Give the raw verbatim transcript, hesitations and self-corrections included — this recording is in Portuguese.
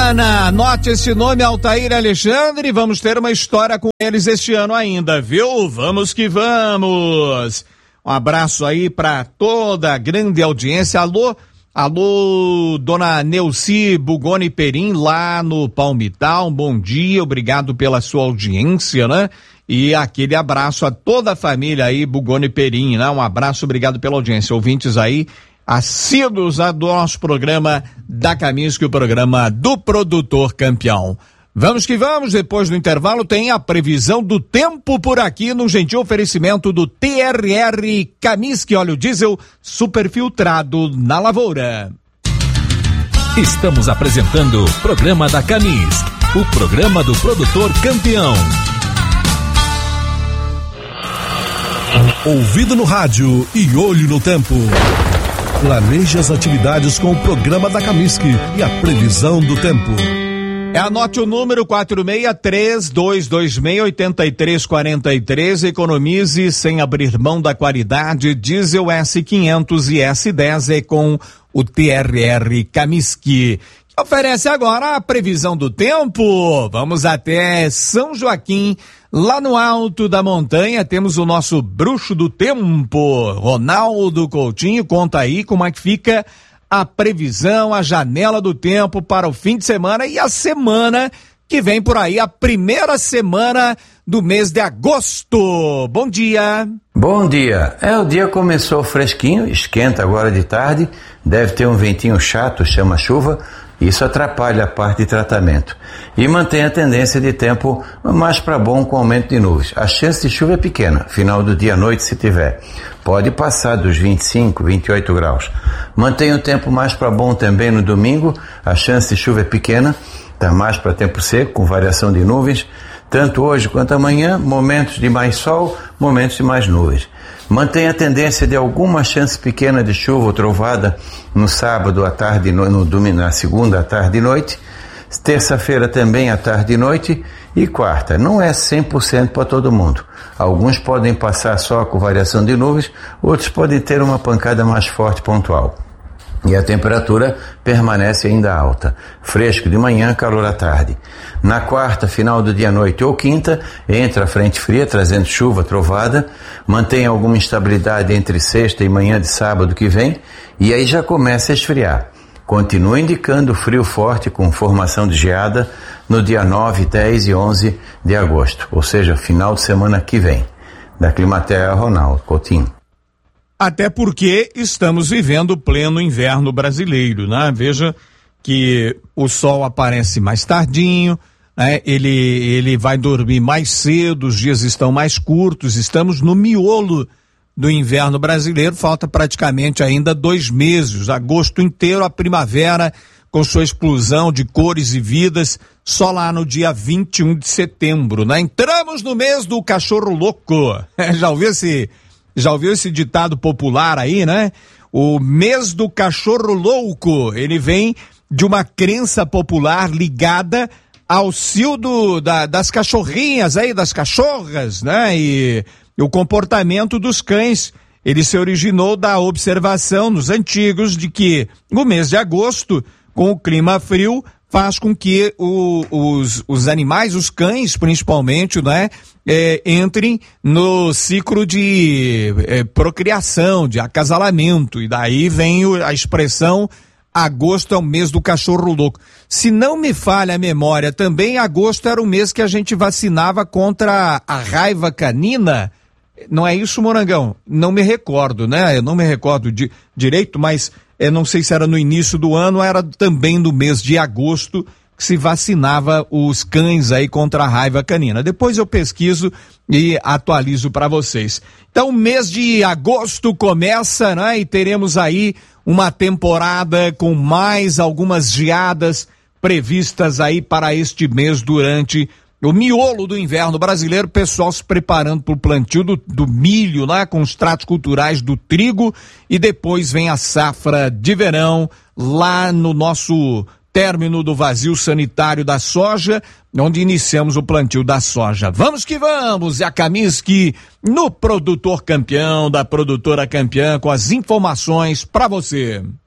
semana. Anote esse nome, Altair Alexandre. Vamos ter uma história com eles este ano ainda, viu? Vamos que vamos. Um abraço aí para toda a grande audiência. Alô, alô, dona Neuci Bugoni Perim, lá no Palmital. Bom dia, obrigado pela sua audiência, né? E aquele abraço a toda a família aí, Bugoni Perim, né? Um abraço, obrigado pela audiência. Ouvintes aí, assíduos do nosso programa da Camisque, o programa do produtor campeão. Vamos que vamos, depois do intervalo tem a previsão do tempo por aqui no gentil oferecimento do T R R Camisque, óleo diesel superfiltrado na lavoura. Estamos apresentando o programa da Camisque, o programa do produtor campeão. Ouvido no rádio e olho no tempo. Planeje as atividades com o programa da Camisque e a previsão do tempo. É, anote o número quatro seis três dois dois seis oito três quatro três, economize sem abrir mão da qualidade. Diesel S quinhentos e S dez é com o T R R Camisque. Oferece agora a previsão do tempo. Vamos até São Joaquim, lá no alto da montanha, temos o nosso bruxo do tempo, Ronaldo Coutinho. Conta aí como é que fica a previsão, a janela do tempo para o fim de semana e a semana que vem por aí, a primeira semana do mês de agosto. Bom dia. Bom dia. É, o dia começou fresquinho, esquenta agora de tarde, deve ter um ventinho chato, chama chuva. Isso atrapalha a parte de tratamento e mantém a tendência de tempo mais para bom com aumento de nuvens. A chance de chuva é pequena, final do dia à noite se tiver. Pode passar dos vinte e cinco, vinte e oito graus. Mantém o tempo mais para bom também no domingo, a chance de chuva é pequena, está mais para tempo seco, com variação de nuvens. Tanto hoje quanto amanhã, momentos de mais sol, momentos de mais nuvens. Mantém a tendência de alguma chance pequena de chuva ou trovada no sábado à tarde, no, no domingo, na segunda à tarde e noite, terça-feira também à tarde e noite e quarta. Não é cem por cento para todo mundo. Alguns podem passar só com variação de nuvens, outros podem ter uma pancada mais forte pontual. E a temperatura permanece ainda alta. Fresco de manhã, calor à tarde. Na quarta, final do dia à noite ou quinta, entra a frente fria, trazendo chuva, trovada. Mantém alguma instabilidade entre sexta e manhã de sábado que vem. E aí já começa a esfriar. Continua indicando frio forte com formação de geada no dia nove, dez e onze de agosto. Ou seja, final de semana que vem. Da Climaterra, Ronaldo Coutinho. Até porque estamos vivendo o pleno inverno brasileiro, né? Veja que o sol aparece mais tardinho, né? Ele, ele vai dormir mais cedo, os dias estão mais curtos, estamos no miolo do inverno brasileiro, falta praticamente ainda dois meses, agosto inteiro, a primavera com sua explosão de cores e vidas, só lá no dia vinte e um de setembro, né? Entramos no mês do cachorro louco, já ouviu esse... Já ouviu esse ditado popular aí, né? O mês do cachorro louco, ele vem de uma crença popular ligada ao cio do, da, das cachorrinhas aí, das cachorras, né? E, e o comportamento dos cães, ele se originou da observação nos antigos de que o mês de agosto, com o clima frio, faz com que o, os, os animais, os cães principalmente, né, é, entrem no ciclo de é, procriação, de acasalamento, e daí vem o, a expressão agosto é o mês do cachorro louco. Se não me falha a memória, também agosto era o mês que a gente vacinava contra a raiva canina. Não é isso, Morangão? Não me recordo, né? Eu não me recordo de, direito, mas eu não sei se era no início do ano, era também no mês de agosto que se vacinava os cães aí contra a raiva canina. Depois eu pesquiso e atualizo para vocês. Então, o mês de agosto começa, né? E teremos aí uma temporada com mais algumas geadas previstas aí para este mês durante o miolo do inverno brasileiro, o pessoal se preparando para o plantio do, do milho, né, com os tratos culturais do trigo, e depois vem a safra de verão lá no nosso término do vazio sanitário da soja, onde iniciamos o plantio da soja. Vamos que vamos, e a Camisque no produtor campeão, da produtora campeã, com as informações para você.